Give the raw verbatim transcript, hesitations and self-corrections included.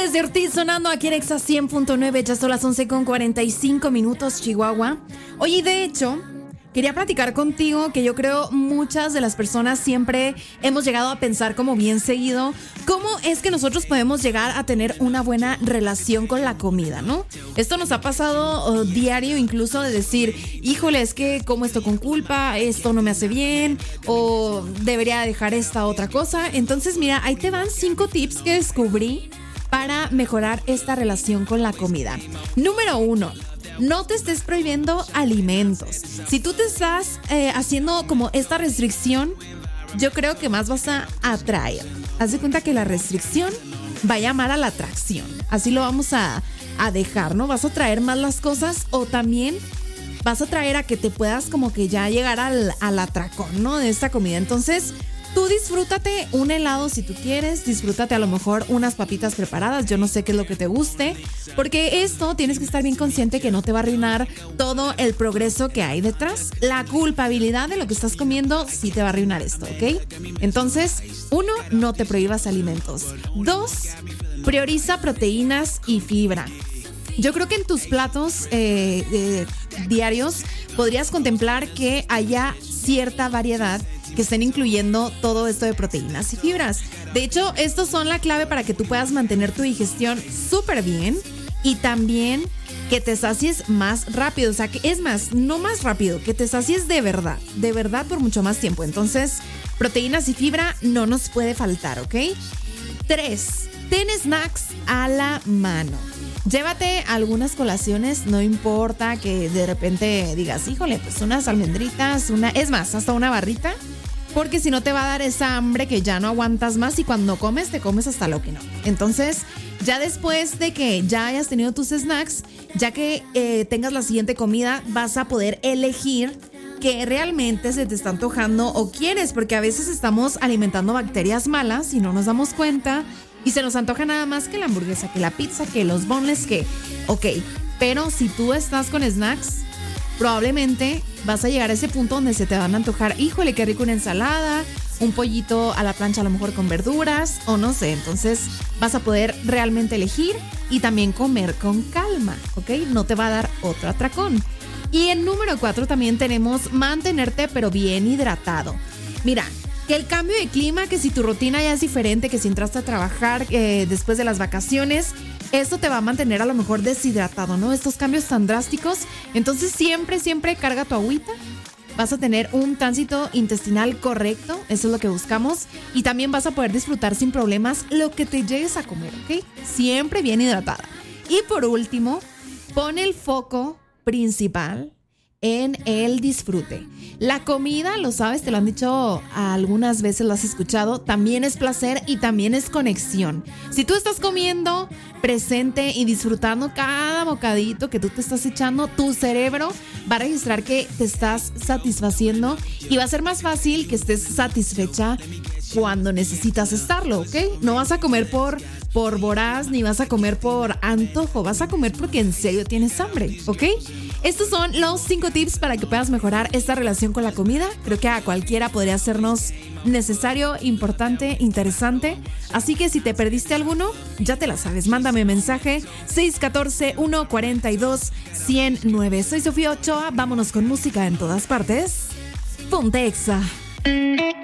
Flores de Ortiz sonando aquí en Exa cien punto nueve. Ya son las once con cuarenta y cinco minutos, Chihuahua. Oye, de hecho, quería platicar contigo que yo creo muchas de las personas siempre hemos llegado a pensar como bien seguido cómo es que nosotros podemos llegar a tener una buena relación con la comida, ¿no? Esto nos ha pasado oh, diario, incluso de decir, híjole, es que como esto con culpa, esto no me hace bien, o debería dejar esta otra cosa. Entonces, mira, ahí te van cinco tips que descubrí para mejorar esta relación con la comida. Número uno. No te estés prohibiendo alimentos. Si tú te estás eh, haciendo como esta restricción, yo creo que más vas a atraer. Haz de cuenta que la restricción va a llamar a la atracción. Así lo vamos a, a dejar, ¿no? Vas a traer más las cosas o también vas a traer a que te puedas como que ya llegar al, al atracón, ¿no? De esta comida. Entonces, tú disfrútate un helado si tú quieres, disfrútate a lo mejor unas papitas preparadas, yo no sé qué es lo que te guste, porque esto tienes que estar bien consciente que no te va a arruinar todo el progreso que hay detrás. La culpabilidad de lo que estás comiendo sí te va a arruinar esto, ¿ok? Entonces, uno, no te prohíbas alimentos. Dos, prioriza proteínas y fibra. Yo creo que en tus platos eh, eh, diarios podrías contemplar que haya cierta variedad que estén incluyendo todo esto de proteínas y fibras. De hecho, estos son la clave para que tú puedas mantener tu digestión súper bien y también que te sacies más rápido. O sea, que es más, no más rápido, que te sacies de verdad, de verdad por mucho más tiempo. Entonces, proteínas y fibra no nos puede faltar, ¿ok? Tres, ten snacks a la mano. Llévate algunas colaciones, no importa que de repente digas, híjole, pues unas almendritas, una, es más, hasta una barrita, porque si no te va a dar esa hambre que ya no aguantas más y cuando comes, te comes hasta lo que no. Entonces, ya después de que ya hayas tenido tus snacks, ya que eh, tengas la siguiente comida, vas a poder elegir que realmente se te está antojando o quieres, porque a veces estamos alimentando bacterias malas y no nos damos cuenta. Y se nos antoja nada más que la hamburguesa, que la pizza, que los boneless, que... Ok, pero si tú estás con snacks, probablemente vas a llegar a ese punto donde se te van a antojar, híjole, qué rico una ensalada, un pollito a la plancha a lo mejor con verduras, o no sé. Entonces vas a poder realmente elegir y también comer con calma, ¿ok? No te va a dar otro atracón. Y en número cuatro también tenemos mantenerte pero bien hidratado. Mira, que el cambio de clima, que si tu rutina ya es diferente, que si entraste a trabajar eh, después de las vacaciones, esto te va a mantener a lo mejor deshidratado, ¿no? Estos cambios tan drásticos. Entonces siempre, siempre carga tu agüita. Vas a tener un tránsito intestinal correcto, eso es lo que buscamos. Y también vas a poder disfrutar sin problemas lo que te llegues a comer, ¿ok? Siempre bien hidratada. Y por último, pon el foco principal en el disfrute. La comida, lo sabes, te lo han dicho algunas veces, lo has escuchado, también es placer y también es conexión. Si tú estás comiendo presente y disfrutando cada bocadito que tú te estás echando, tu cerebro va a registrar que te estás satisfaciendo y va a ser más fácil que estés satisfecha cuando necesitas estarlo, ¿ok? No vas a comer por, por voraz ni vas a comer por antojo, vas a comer porque en serio tienes hambre, ¿ok? Estos son los cinco tips para que puedas mejorar esta relación con la comida. Creo que a cualquiera podría hacernos necesario, importante, interesante. Así que si te perdiste alguno, ya te la sabes. Mándame mensaje seis uno cuatro, uno cuatro dos, cero nueve. Soy Sofía Ochoa. Vámonos con música en todas partes. Ponte Exa.